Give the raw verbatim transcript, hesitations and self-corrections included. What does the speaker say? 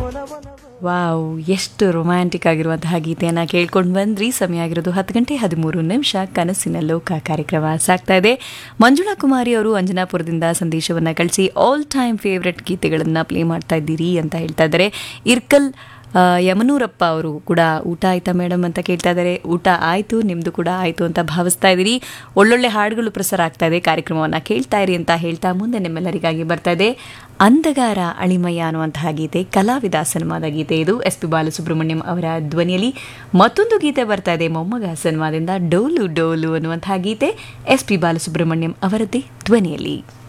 Wow, ಎಷ್ಟು romantic ಆಗಿರುವಂತಹ ಗೀತೆಯನ್ನು ಕೇಳ್ಕೊಂಡು ಬಂದ್ರಿ. ಸಮಯ ಆಗಿರೋದು ಹತ್ತು ಗಂಟೆ ಹದಿಮೂರು ನಿಮಿಷ. ಕನಸಿನ ಲೋಕ ಕಾರ್ಯಕ್ರಮ ಸಾಗ್ತಾ ಇದೆ. ಮಂಜುಳಾ ಕುಮಾರಿ ಅವರು ಅಂಜನಾಪುರದಿಂದ ಸಂದೇಶವನ್ನು ಕಳಿಸಿ ಆಲ್ ಟೈಮ್ ಫೇವ್ರೆಟ್ ಗೀತೆಗಳನ್ನು ಪ್ಲೇ ಮಾಡ್ತಾ ಇದ್ದೀರಿ ಅಂತ ಹೇಳ್ತಾ ಇದ್ದಾರೆ. ಇರ್ಕಲ್ ಯಮನೂರಪ್ಪ ಅವರು ಕೂಡ ಊಟ ಆಯ್ತಾ ಮೇಡಮ್ ಅಂತ ಕೇಳ್ತಾ ಇದ್ದಾರೆ. ಊಟ ಆಯಿತು, ನಿಮ್ಮದು ಕೂಡ ಆಯಿತು ಅಂತ ಭಾವಿಸ್ತಾ ಇದ್ದೀರಿ. ಒಳ್ಳೊಳ್ಳೆ ಹಾಡುಗಳು ಪ್ರಸಾರ ಆಗ್ತಾ ಇದೆ, ಕಾರ್ಯಕ್ರಮವನ್ನು ಕೇಳ್ತಾ ಇರಿ ಅಂತ ಹೇಳ್ತಾ ಮುಂದೆ ನಿಮ್ಮೆಲ್ಲರಿಗಾಗಿ ಬರ್ತಾ ಇದೆ ಅಂಧಗಾರ ಅಳಿಮಯ್ಯ ಅನ್ನುವಂತಹ ಗೀತೆ. ಕಲಾವಿದ ಸಿನಿಮಾದ ಗೀತೆ ಇದು. ಎಸ್ ಪಿ ಬಾಲಸುಬ್ರಹ್ಮಣ್ಯಂ ಅವರ ಧ್ವನಿಯಲ್ಲಿ ಮತ್ತೊಂದು ಗೀತೆ ಬರ್ತಾ ಇದೆ ಮೊಮ್ಮಗ ಸಿನಿಮಾದಿಂದ, ಡೋಲು ಡೋಲು ಅನ್ನುವಂತಹ ಗೀತೆ ಎಸ್ ಪಿ ಬಾಲಸುಬ್ರಹ್ಮಣ್ಯಂ ಅವರದ್ದೇ ಧ್ವನಿಯಲ್ಲಿ.